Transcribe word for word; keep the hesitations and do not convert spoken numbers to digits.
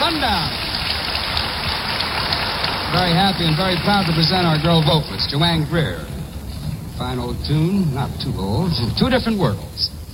Sundown. Very happy and very proud to present our girl vocalist, Joanne Greer. Fine old tune, not too old. Two different worlds.